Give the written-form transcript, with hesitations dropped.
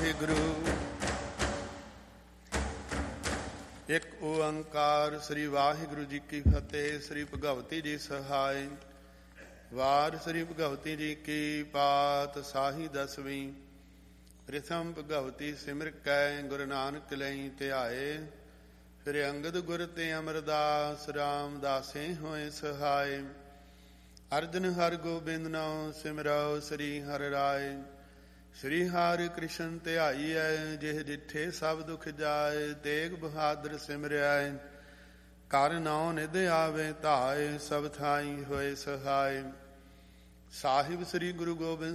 ਵਾਹਿਗੁਰੂ। ਇੱਕ ਓੰਕਾਰ ਸ੍ਰੀ ਵਾਹਿਗੁਰੂ ਜੀ ਕੀ ਫਤਿਹ। ਸ੍ਰੀ ਭਗਵਤੀ ਜੀ ਸਹਾਇ। ਵਾਰ ਸ੍ਰੀ ਭਗਵਤੀ ਜੀ ਕੀ ਪਾਤ ਸਾਹੀ ਦਸਵੀਂ। ਪ੍ਰਥਮ ਭਗਵਤੀ ਸਿਮਰ ਕੈ ਗੁਰੂ ਨਾਨਕ ਲਈ ਧਿਆਏ। ਫਿਰ ਅੰਗਦ ਗੁਰ ਤੇ ਅਮਰਦਾਸ ਰਾਮਦਾਸੇ ਹੋਏ ਸਹਾਇ। ਅਰਜਨ ਹਰਿ ਗੋਬਿੰਦ ਨਾਉ ਸਿਮਰਉ ਸ੍ਰੀ ਹਰਿ ਰਾਇ। ਸ੍ਰੀ ਹਰਿ ਕ੍ਰਿਸ਼ਨ ਧਿਆਈਐ ਜਿਹ ਡਿਠੇ ਸਭ ਦੁਖ ਜਾਏ। ਤੇਗ ਬਹਾਦਰ ਸਿਮਰਿਐ ਕਰ ਨਾਉ ਨਿਧ ਆਵੇ ਧਾਇ। ਸਭ ਥਾਈ ਹੋਏ ਸਹਾਇ। ਸਾਹਿਬ ਸ੍ਰੀ ਗੁਰੂ ਗੋਬਿੰਦ